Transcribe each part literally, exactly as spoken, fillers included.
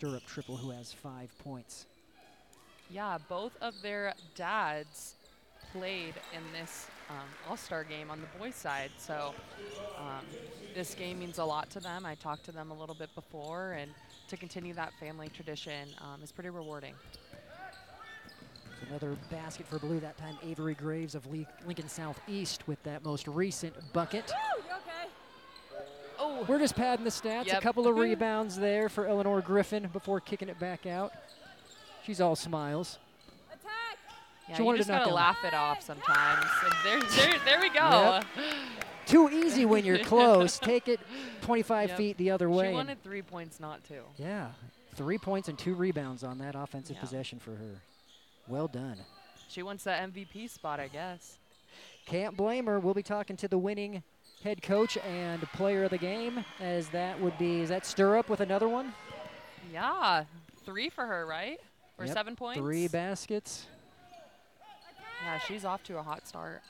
Stirrup Triple, who has five points. Yeah, both of their dads played in this um, All-Star game on the boys' side, so um, this game means a lot to them. I talked to them a little bit before, and to continue that family tradition um, is pretty rewarding. Another basket for Blue, that time Avery Graves of Le Lincoln Southeast with that most recent bucket. Woo, you okay? Oh, We're just padding the stats. Yep. A couple of rebounds there for Eleanor Griffin before kicking it back out. She's all smiles. Attack! yeah, She you wanted just to knock gotta on- laugh it off sometimes. And there, there, there we go. Yep. Too easy when you're close. Take it twenty-five Yep. feet the other way. She and- wanted three points, not two. Yeah, three points and two rebounds on that offensive Yeah. possession for her. Well done. She wants that M V P spot, I guess. Can't blame her. We'll be talking to the winning head coach and player of the game, as that would be, is that Stirrup with another one? Yeah, three for her, right? Or Yep, seven points? Three baskets. Yeah, she's off to a hot start.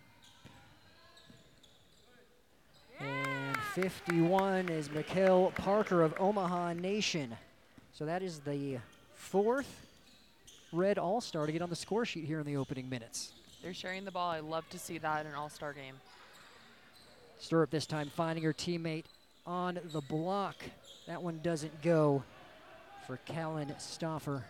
And fifty-one is Mikkel Parker of Omaha Nation. So that is the fourth Red All-Star to get on the score sheet here in the opening minutes. They're sharing the ball. I love to see that in an all-star game. Stirrup this time finding her teammate on the block. That one doesn't go for Callan Stoffer.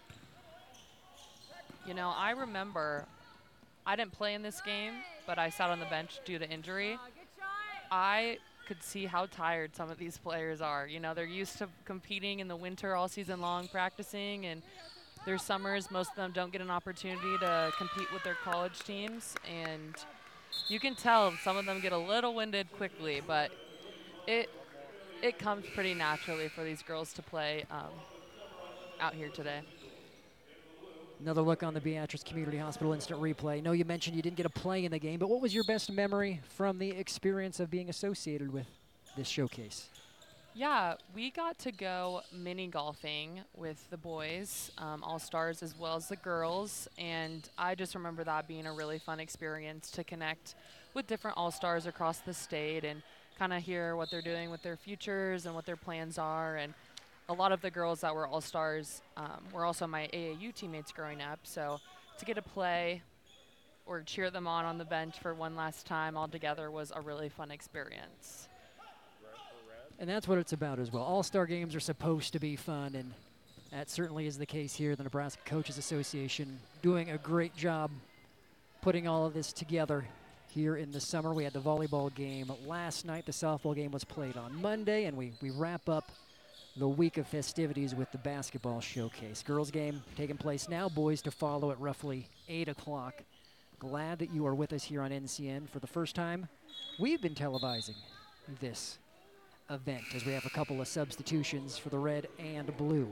You know, I remember I didn't play in this game, but I sat on the bench due to injury. Good shot! I could see how tired some of these players are. You know, they're used to competing in the winter all season long, practicing, and their summers, most of them don't get an opportunity to compete with their college teams. And you can tell some of them get a little winded quickly, but it it comes pretty naturally for these girls to play um, out here today. Another look on the Beatrice Community Hospital instant replay. I know you mentioned you didn't get a play in the game, but what was your best memory from the experience of being associated with this showcase? Yeah, we got to go mini golfing with the boys, um, all-stars as well as the girls, and I just remember that being a really fun experience to connect with different all-stars across the state and kind of hear what they're doing with their futures and what their plans are. And a lot of the girls that were all-stars um, were also my A A U teammates growing up, so to get to play or cheer them on on the bench for one last time all together was a really fun experience. And that's what it's about as well. All-star games are supposed to be fun, and that certainly is the case here. The Nebraska Coaches Association doing a great job putting all of this together here in the summer. We had the volleyball game last night. The softball game was played on Monday, and we, we wrap up the week of festivities with the basketball showcase. Girls game taking place now, boys to follow at roughly eight o'clock. Glad that you are with us here on N C N for the first time. We've been televising this event as we have a couple of substitutions for the red and blue.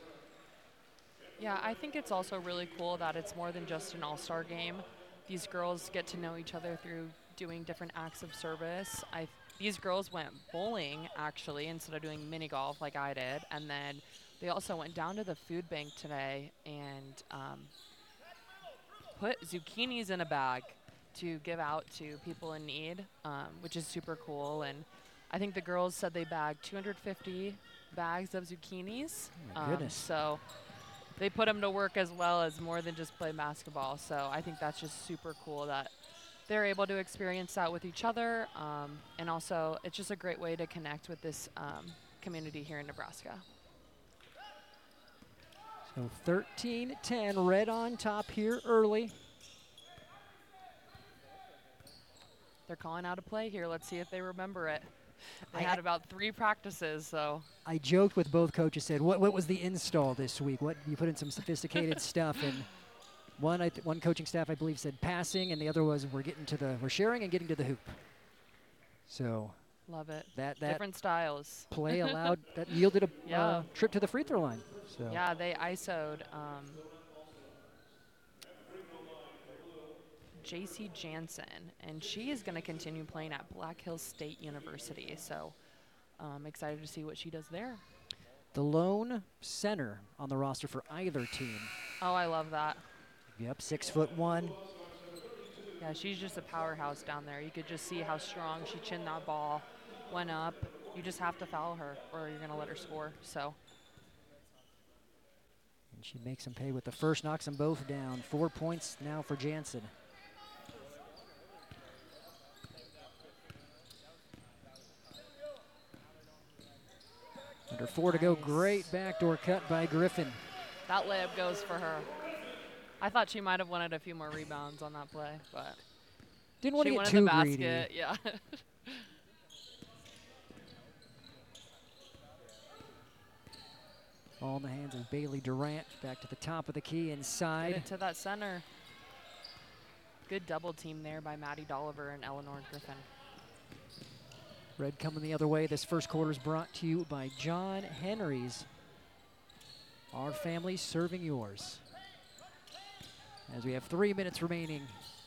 Yeah, I think it's also really cool that it's more than just an all-star game. These girls get to know each other through doing different acts of service. I These girls went bowling, actually, instead of doing mini golf like I did. And then they also went down to the food bank today and um, put zucchinis in a bag to give out to people in need, um, which is super cool. And I think the girls said they bagged two hundred fifty bags of zucchinis. Oh my um, goodness. So they put them to work as well as more than just play basketball. So I think that's just super cool that they're able to experience that with each other. Um, and also, it's just a great way to connect with this um, community here in Nebraska. So thirteen ten, red on top here early. They're calling out a play here. Let's see if they remember it. They I- had about three practices, so. I joked with both coaches, said, what, what was the install this week? What, you put in some sophisticated stuff, and one, I th one coaching staff, I believe, said passing, and the other was we're getting to the, we're sharing and getting to the hoop. So Love it. that, that Different styles. play allowed, that yielded a Yeah. uh, trip to the free throw line. So Yeah, they I S O'd um, J C Jansen, and she is going to continue playing at Black Hills State University. So I'm excited to see what she does there. the lone center on the roster for either team. Oh, I love that. Yep, six foot one. Yeah, she's just a powerhouse down there. You could just see how strong she chinned that ball, went up. You just have to foul her, or you're going to let her score. So And she makes them pay with the first, knocks them both down. Four points now for Jansen. Under four to go. Great backdoor cut by Griffin. That layup goes for her. I thought she might have wanted a few more rebounds on that play, but didn't want she to get wanted too the basket. greedy. Yeah. Ball in the hands of Bailey Durant. Back to the top of the key inside. Get it to that center. Good double team there by Maddie Dolliver and Eleanor Griffin. Red coming the other way. This first quarter is brought to you by John Henry's. Our family serving yours. As we have three minutes remaining.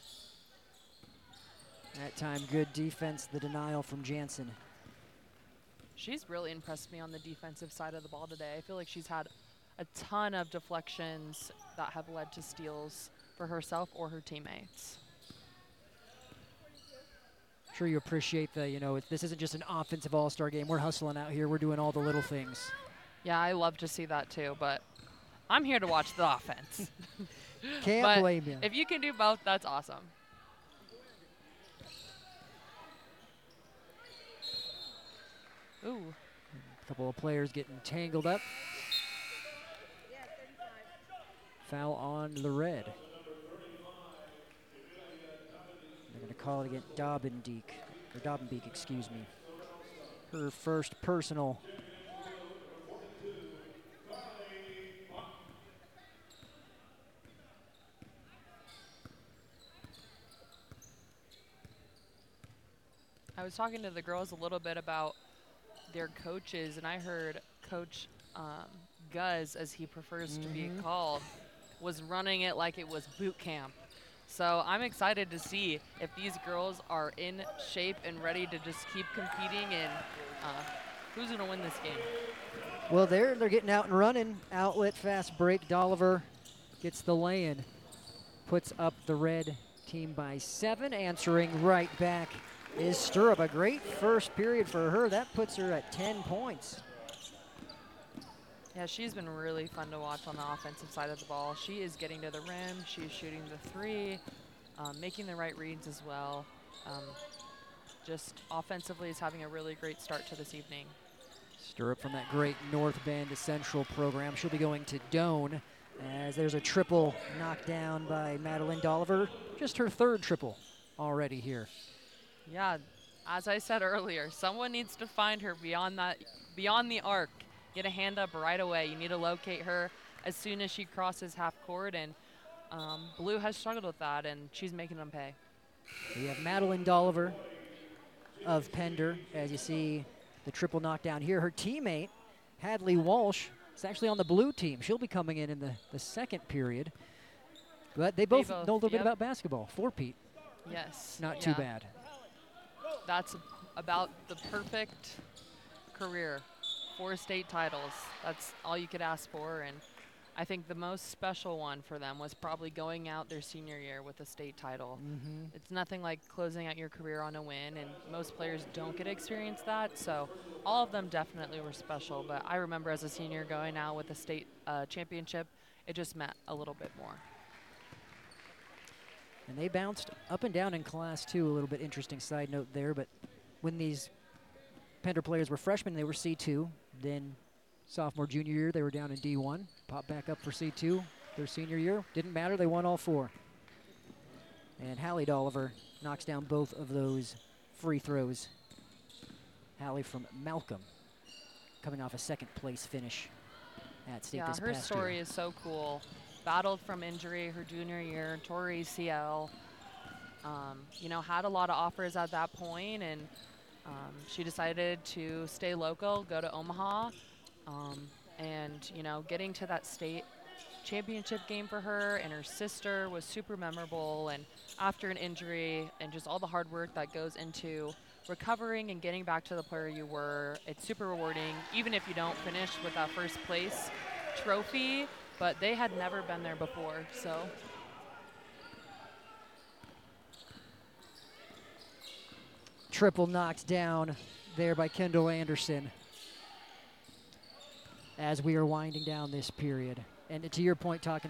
That time, good defense, the denial from Jansen. She's really impressed me on the defensive side of the ball today. I feel like she's had a ton of deflections that have led to steals for herself or her teammates. Sure you appreciate the, you know, it, this isn't just an offensive all-star game. We're hustling out here. We're doing all the little things. Yeah, I love to see that too, but I'm here to watch the offense. Can't but blame you. If you can do both, that's awesome. Ooh. A couple of players getting tangled up. Foul on the red. They're going to call it against Dobbendeek, or Dobbenbeek, excuse me. Her first personal. I was talking to the girls a little bit about their coaches, and I heard Coach um, Guz, as he prefers mm-hmm. to be called, was running it like it was boot camp. So I'm excited to see if these girls are in shape and ready to just keep competing, and uh, who's going to win this game. Well, they're, they're getting out and running. Outlet, fast break. Dolliver gets the lay-in. Puts up the red team by seven. Answering right back is Stirrup. A great first period for her. That puts her at ten points. Yeah, she's been really fun to watch on the offensive side of the ball. She is getting to the rim. She's shooting the three, um, making the right reads as well. Um, just offensively is having a really great start to this evening. Stirrup from that great North Bend Central program. She'll be going to Doane, as there's a triple knocked down by Madeline Dolliver. Just her third triple already here. Yeah, as I said earlier, someone needs to find her beyond that, beyond the arc. Get a hand up right away. You need to locate her as soon as she crosses half court, and um, Blue has struggled with that, and she's making them pay. We have Madeline Dolliver of Pender, as you see the triple knockdown here. Her teammate, Hadley Walsh, is actually on the blue team. She'll be coming in in the, the second period. But they both, they both know a little yep. bit about basketball. Four-peat. Yes. Not yeah. too bad. That's about the perfect career. Four state titles. That's all you could ask for, and I think the most special one for them was probably going out their senior year with a state title. Mm-hmm. It's nothing like closing out your career on a win, and most players don't get to experience that, so all of them definitely were special, but I remember as a senior going out with a state uh, championship, it just meant a little bit more. And they bounced up and down in Class two, a little bit interesting side note there, but when these Pender players were freshmen, they were C two. Then sophomore, junior year, they were down in D one. Popped back up for C two their senior year. Didn't matter, they won all four. And Hallie Dolliver knocks down both of those free throws. Hallie from Malcolm, coming off a second place finish at state yeah, this her past story year. is so cool. Battled from injury her junior year, tore A C L. Um, you know, had a lot of offers at that point, and Um, she decided to stay local, go to Omaha, um, and, you know, getting to that state championship game for her and her sister was super memorable. And after an injury and just all the hard work that goes into recovering and getting back to the player you were, it's super rewarding, even if you don't finish with that first place trophy, but they had never been there before, so. Triple knocked down there by Kendall Anderson as we are winding down this period. And to your point, talking